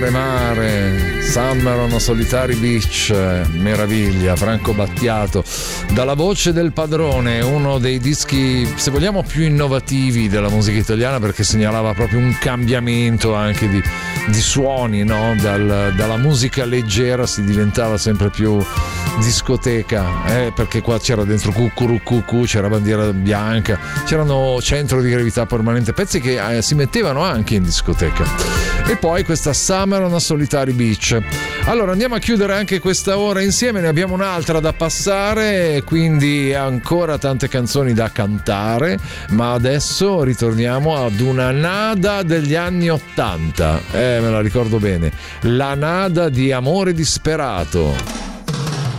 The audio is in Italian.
Mare, Summer on a Solitary Beach, meraviglia, Franco Battiato, dalla voce del padrone, uno dei dischi, se vogliamo, più innovativi della musica italiana, perché segnalava proprio un cambiamento anche di suoni, no? Dalla musica leggera si diventava sempre più discoteca, perché qua c'era dentro Cucurucucu, c'era Bandiera Bianca, c'erano Centro di Gravità Permanente, pezzi che si mettevano anche in discoteca. E poi questa Summer on a Solitary Beach. Allora andiamo a chiudere anche questa ora insieme, ne abbiamo un'altra da passare, quindi ancora tante canzoni da cantare, ma adesso ritorniamo ad una nada degli anni '80, me la ricordo bene, la nada di Amore disperato.